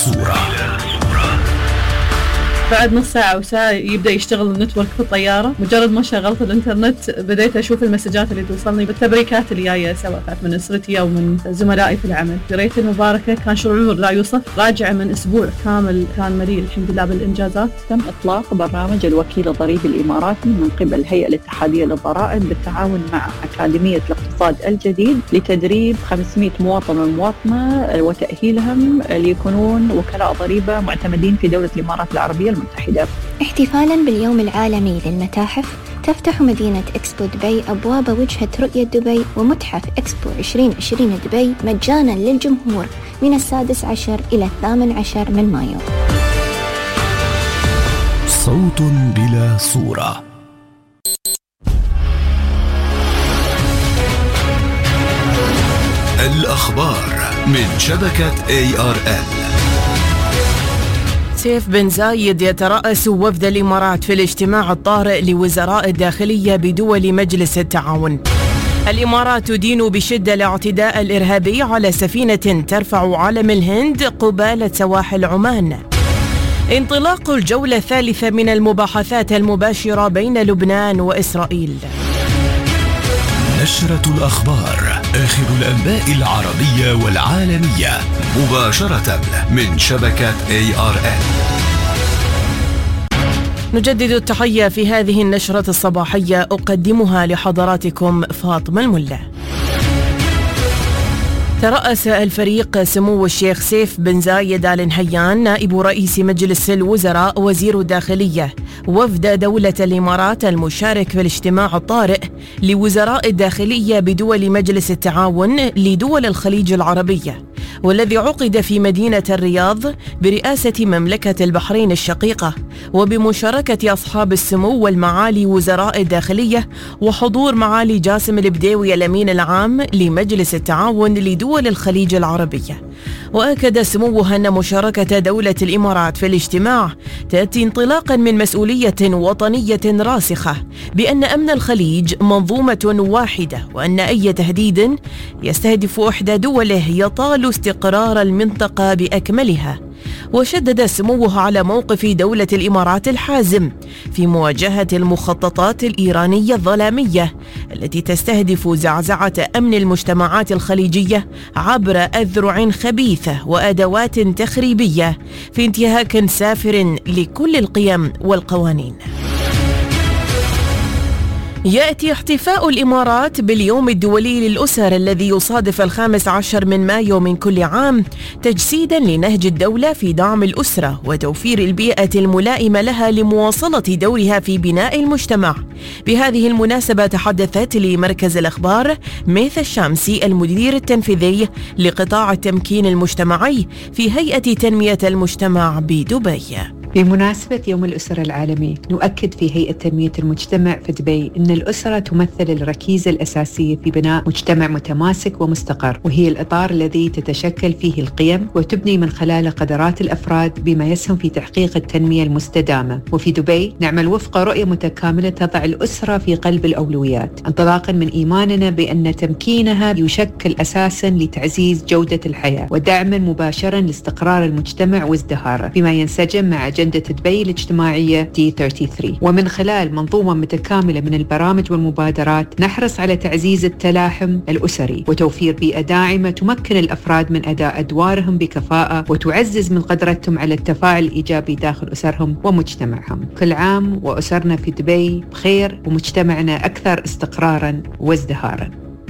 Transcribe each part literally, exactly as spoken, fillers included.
صورة. بعد نص ساعة أو ساعة يبدأ يشتغل النتورك في الطيارة. مجرد ما شغلت الإنترنت بديت أشوف المسجات اللي توصلني بالتبريكات اللي جاية، سواء كانت من أسرتي أو من زملائي في العمل. قريت المباركة، كان شعور لا يوصف. راجع من أسبوع كامل كان مليء الحمد لله بالإنجازات. تم إطلاق برنامج الوكيل الضريبي الإماراتي من قبل الهيئة الاتحادية للضرائب بالتعاون مع أكاديمية الاقتصاد الجديد لتدريب خمسمائة مواطن ومواطنة وتأهيلهم ليكونون وكلاء ضريبة معتمدين في دولة الإمارات العربية المتحدة. احتفالاً باليوم العالمي للمتاحف، تفتح مدينة إكسبو دبي أبواب وجهة رؤية دبي ومتحف إكسبو عشرين عشرين دبي مجاناً للجمهور من السادس عشر إلى الثامن عشر من مايو. صوت بلا صورة. الأخبار من شبكة إيه آر إل. سيف بن زايد يترأس وفد الإمارات في الاجتماع الطارئ لوزراء الداخلية بدول مجلس التعاون. الإمارات تدين بشدة الاعتداء الإرهابي على سفينة ترفع علم الهند قبالة سواحل عمان. انطلاق الجولة الثالثة من المباحثات المباشرة بين لبنان وإسرائيل. نشرة الأخبار، آخر الأنباء العربية والعالمية مباشرة من شبكة إيه آر إل. نجدد التحية في هذه النشرة الصباحية، أقدمها لحضراتكم فاطمة الملا. ترأس الفريق سمو الشيخ سيف بن زايد آل نهيان نائب رئيس مجلس الوزراء وزير الداخلية وفد دولة الإمارات المشارك في الاجتماع الطارئ لوزراء الداخلية بدول مجلس التعاون لدول الخليج العربية، والذي عقد في مدينة الرياض برئاسة مملكة البحرين الشقيقة، وبمشاركة أصحاب السمو والمعالي وزراء الداخلية وحضور معالي جاسم البديوي الأمين العام لمجلس التعاون لدول الخليج العربية. وأكد سموه أن مشاركة دولة الإمارات في الاجتماع تأتي انطلاقا من مسؤولية وطنية راسخة بأن أمن الخليج منظومة واحدة، وأن أي تهديد يستهدف إحدى دوله يطال استقرار المنطقة بأكملها. وشدد سموه على موقف دولة الإمارات الحازم في مواجهة المخططات الإيرانية الظلامية التي تستهدف زعزعة أمن المجتمعات الخليجية عبر أذرع خبيثة وأدوات تخريبية في انتهاك سافر لكل القيم والقوانين. يأتي احتفاء الإمارات باليوم الدولي للأسر الذي يصادف الخامس عشر من مايو من كل عام تجسيدا لنهج الدولة في دعم الأسرة وتوفير البيئة الملائمة لها لمواصلة دورها في بناء المجتمع. بهذه المناسبة تحدثت لمركز الأخبار ميث الشامسي المدير التنفيذي لقطاع التمكين المجتمعي في هيئة تنمية المجتمع بدبي. بمناسبة يوم الأسرة العالمي، نؤكد في هيئة تنمية المجتمع في دبي أن الأسرة تمثل الركيزة الأساسية في بناء مجتمع متماسك ومستقر، وهي الإطار الذي تتشكل فيه القيم وتبني من خلاله قدرات الأفراد بما يسهم في تحقيق التنمية المستدامة. وفي دبي نعمل وفق رؤية متكاملة تضع الأسرة في قلب الأولويات، انطلاقا من إيماننا بأن تمكينها يشكل أساسا لتعزيز جودة الحياة ودعما مباشرا لاستقرار المجتمع وازدهاره، بما ينسجم مع أجندة دبي الاجتماعية دي ثلاثة وثلاثين. ومن خلال منظومة متكاملة من البرامج والمبادرات نحرص على تعزيز التلاحم الأسري وتوفير بيئة داعمة تمكن الأفراد من أداء أدوارهم بكفاءة وتعزز من قدرتهم على التفاعل الإيجابي داخل أسرهم ومجتمعهم. كل عام وأسرنا في دبي بخير ومجتمعنا أكثر استقراراً وازدهاراً.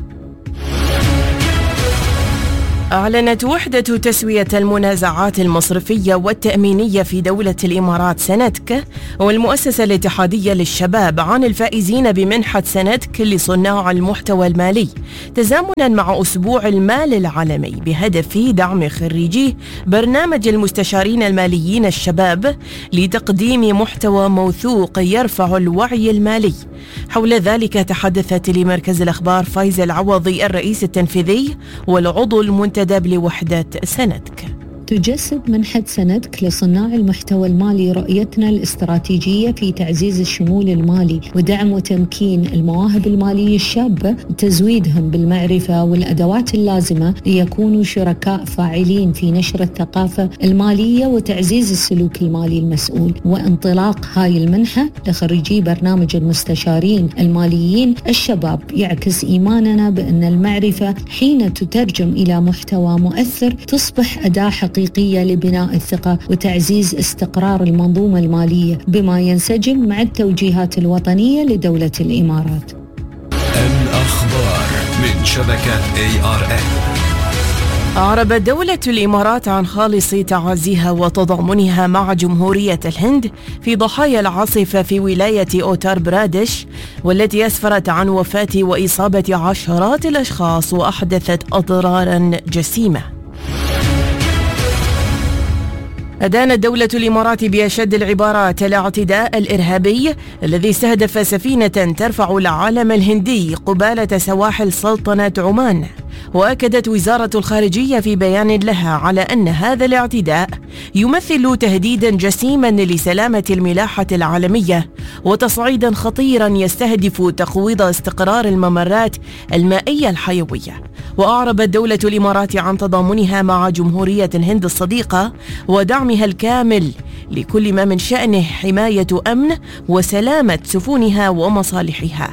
أعلنت وحدة تسوية المنازعات المصرفية والتأمينية في دولة الإمارات سندك والمؤسسة الاتحادية للشباب عن الفائزين بمنحة سندك لصناع المحتوى المالي، تزامنا مع أسبوع المال العالمي بهدف دعم خريجي برنامج المستشارين الماليين الشباب لتقديم محتوى موثوق يرفع الوعي المالي. حول ذلك تحدثت لمركز الأخبار فايزة العوضي الرئيس التنفيذي والعضو المنتدب لوحدة سندك. تجسد منحة سندك لصناع المحتوى المالي رؤيتنا الاستراتيجية في تعزيز الشمول المالي ودعم وتمكين المواهب المالية الشابة وتزويدهم بالمعرفة والأدوات اللازمة ليكونوا شركاء فاعلين في نشر الثقافة المالية وتعزيز السلوك المالي المسؤول. وانطلاق هاي المنحة لخريجي برنامج المستشارين الماليين الشباب يعكس إيماننا بأن المعرفة حين تترجم إلى محتوى مؤثر تصبح أداة حقيقية لبناء الثقة وتعزيز استقرار المنظومة المالية بما ينسجم مع التوجيهات الوطنية لدولة الإمارات. الأخبار من شبكة إيه آر إن. أعربت دولة الإمارات عن خالص تعازيها وتضامنها مع جمهورية الهند في ضحايا العاصفة في ولاية أوتار برادش، والتي أسفرت عن وفاة وإصابة عشرات الأشخاص وأحدثت أضرارا جسيمة. أدانت دولة الإمارات بأشد العبارات الاعتداء الإرهابي الذي استهدف سفينة ترفع العلم الهندي قبالة سواحل سلطنة عمان. وأكدت وزارة الخارجية في بيان لها على أن هذا الاعتداء يمثل تهديدا جسيما لسلامة الملاحة العالمية وتصعيدا خطيرا يستهدف تخويض استقرار الممرات المائية الحيوية. وأعربت دولة الإمارات عن تضامنها مع جمهورية الهند الصديقة ودعمها الكامل لكل ما من شأنه حماية أمن وسلامة سفنها ومصالحها.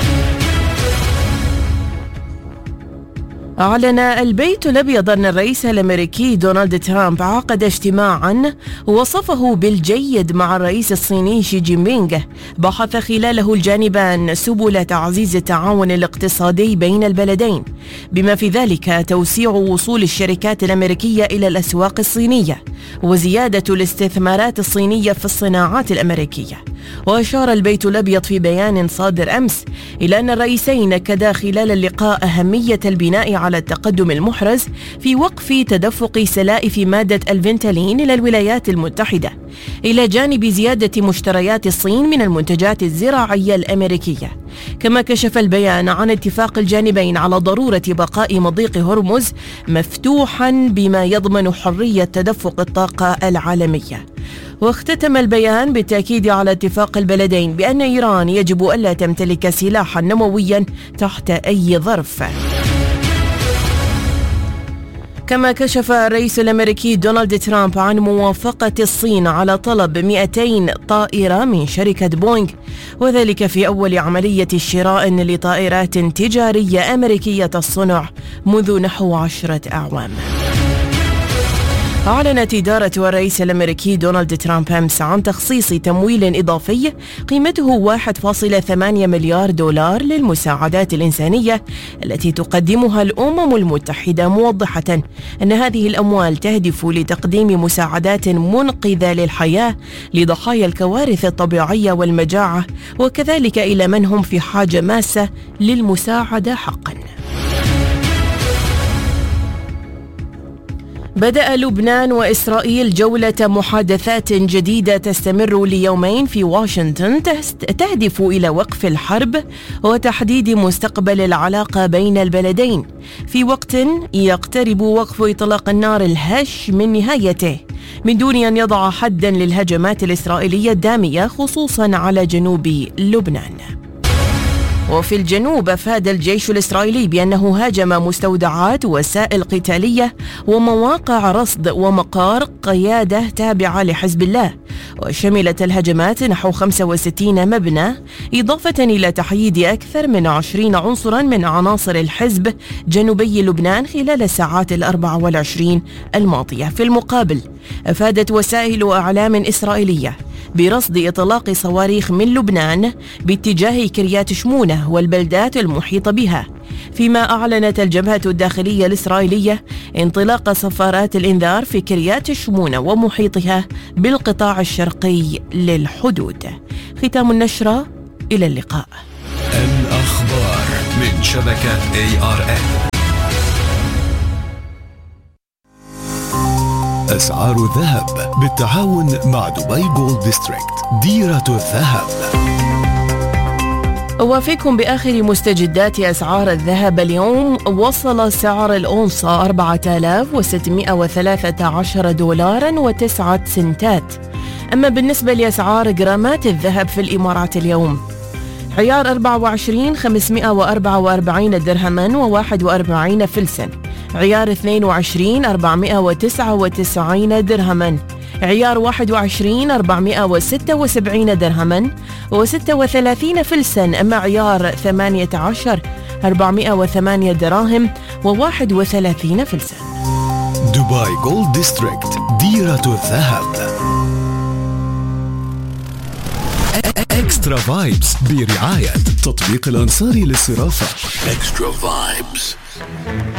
أعلن البيت الأبيض أن الرئيس الأمريكي دونالد ترامب عقد اجتماعاً وصفه بالجيد مع الرئيس الصيني شي جين بينغ بحث خلاله الجانبان سبل تعزيز التعاون الاقتصادي بين البلدين، بما في ذلك توسيع وصول الشركات الأمريكية إلى الأسواق الصينية وزيادة الاستثمارات الصينية في الصناعات الأمريكية. وأشار البيت الأبيض في بيان صادر أمس إلى أن الرئيسين أكدا خلال اللقاء أهمية البناء على التقدم المحرز في وقف تدفق سلائف مادة الفنتالين إلى الولايات المتحدة، إلى جانب زيادة مشتريات الصين من المنتجات الزراعية الأمريكية. كما كشف البيان عن اتفاق الجانبين على ضرورة بقاء مضيق هرمز مفتوحا بما يضمن حرية تدفق الطاقة العالمية. واختتم البيان بالتأكيد على اتفاق البلدين بأن إيران يجب ألا تمتلك سلاحا نوويا تحت أي ظرف. كما كشف الرئيس الأمريكي دونالد ترامب عن موافقة الصين على طلب مئتين طائرة من شركة بوينغ، وذلك في أول عملية شراء لطائرات تجارية أمريكية الصنع منذ نحو عشرة أعوام. أعلنت إدارة الرئيس الأمريكي دونالد ترامب أمس عن تخصيص تمويل إضافي قيمته واحد فاصلة ثمانية مليار دولار للمساعدات الإنسانية التي تقدمها الأمم المتحدة، موضحة أن هذه الأموال تهدف لتقديم مساعدات منقذة للحياة لضحايا الكوارث الطبيعية والمجاعة، وكذلك إلى من هم في حاجة ماسة للمساعدة حقا. بدأ لبنان وإسرائيل جولة محادثات جديدة تستمر ليومين في واشنطن تهدف إلى وقف الحرب وتحديد مستقبل العلاقة بين البلدين، في وقت يقترب وقف إطلاق النار الهش من نهايته من دون أن يضع حدا للهجمات الإسرائيلية الدامية خصوصا على جنوب لبنان. وفي الجنوب أفاد الجيش الإسرائيلي بأنه هاجم مستودعات وسائل قتالية ومواقع رصد ومقار قيادة تابعة لحزب الله، وشملت الهجمات نحو خمسة وستين مبنى، إضافة إلى تحييد أكثر من عشرين عنصرا من عناصر الحزب جنوبي لبنان خلال الساعات الأربع والعشرين الماضية. في المقابل أفادت وسائل أعلام إسرائيلية برصد إطلاق صواريخ من لبنان باتجاه كريات شمونة والبلدات المحيطة بها، فيما أعلنت الجبهة الداخلية الإسرائيلية انطلاق صفارات الإنذار في كريات شمونة ومحيطها بالقطاع الشرقي للحدود. ختام النشرة، إلى اللقاء. الأخبار من شبكة إيه آر إن. أسعار الذهب بالتعاون مع دبي جولد ديستريكت، ديرة الذهب. وفيكم بآخر مستجدات أسعار الذهب اليوم. وصل سعر الأونصة أربعة آلاف وستمائة وثلاثة عشر دولاراً وتسعة سنتات. أما بالنسبة لأسعار جرامات الذهب في الإمارات اليوم، عيار أربعة وعشرين خمسمائة وأربعة وأربعين درهماً وواحد وأربعين فلساً، عيار اثنين وعشرين أربعمائة وتسعة وتسعين درهماً، عيار واحد وعشرين أربعمائة وستة وسبعين درهماً وستة وثلاثين فلساً. أما عيار ثمانية عشر أربعمائة وثمانية دراهم وواحد وثلاثين فلساً. دبي جولد ديستريكت، ديرة الذهب. اكسترا فايبس برعاية تطبيق الأنصاري للصرافة. اكسترا فايبس.